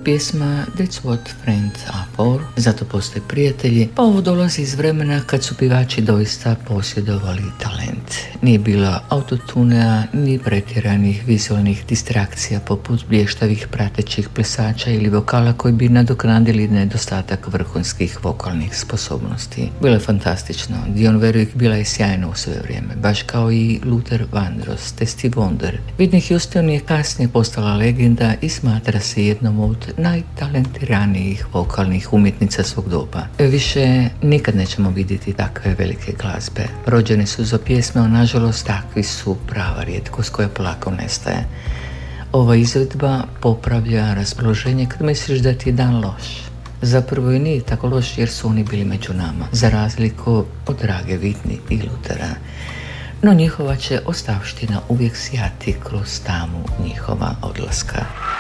pjesma That's what friends are for, zato postoje prijatelji, pa ovo dolazi iz vremena kad su pjevači doista posjedovali talent. Nije bilo autotunea ni pretjeranih vizualnih distrakcija poput blještavih pratećih plesača ili vokala koji bi nadoknadili nedostatak vrhunskih vokalnih sposobnosti. Bilo je fantastično. Dionne Warwick bila je sjajna u svoje vrijeme, baš kao i Luther Vandross te Stevie Wonder. Whitney Houston je kasnije postala legenda i smatra se jednom od najtalentiranijih vokalnih umjetnica svog doba. Više nikad nećemo vidjeti takve velike glazbe. Rođene su za pjesme, a nažalost takvi su prava rijetkost koja polako nestaje. Ova izvedba popravlja raspoloženje kad misliš da ti je dan loš. Zapravo i nije tako loš jer su oni bili među nama, za razliku od drage Whitney i Luthera. No njihova će ostavština uvijek sjati kroz tamu njihova odlaska.